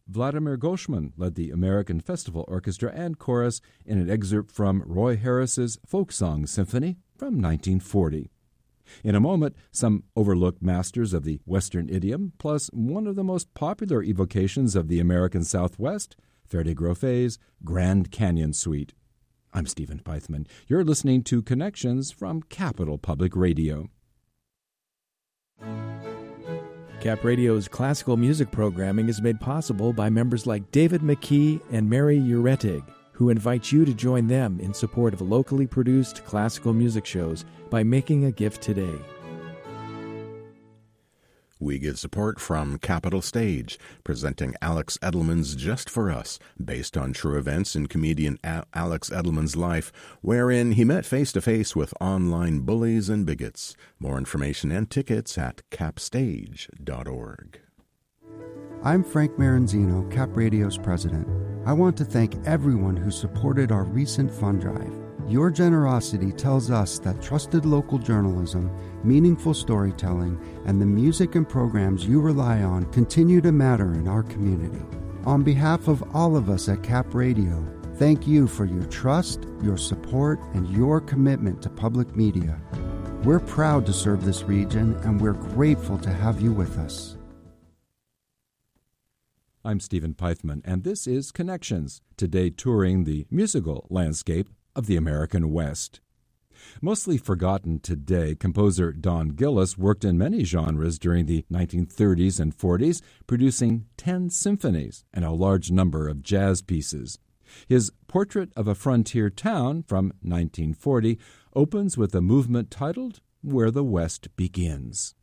Vladimir Goshman led the American Festival Orchestra and Chorus in an excerpt from Roy Harris's Folk Song Symphony from 1940. In a moment, some overlooked masters of the Western idiom, plus one of the most popular evocations of the American Southwest, Ferde Groffet's Grand Canyon Suite. I'm Stephen Pythman. You're listening to Connections from Capital Public Radio. Cap Radio's classical music programming is made possible by members like David McKee and Mary Uretig, who invite you to join them in support of locally produced classical music shows by making a gift today. We get support from Capital Stage, presenting Alex Edelman's Just for Us, based on true events in comedian Alex Edelman's life, wherein he met face-to-face with online bullies and bigots. More information and tickets at capstage.org. I'm Frank Maranzino, Cap Radio's president. I want to thank everyone who supported our recent fund drive. Your generosity tells us that trusted local journalism, meaningful storytelling, and the music and programs you rely on continue to matter in our community. On behalf of all of us at Cap Radio, thank you for your trust, your support, and your commitment to public media. We're proud to serve this region, and we're grateful to have you with us. I'm Stephen Pythman, and this is Connections, today touring the musical landscape of the American West. Mostly forgotten today, composer Don Gillis worked in many genres during the 1930s and 40s, producing 10 symphonies and a large number of jazz pieces. His Portrait of a Frontier Town from 1940 opens with a movement titled Where the West Begins.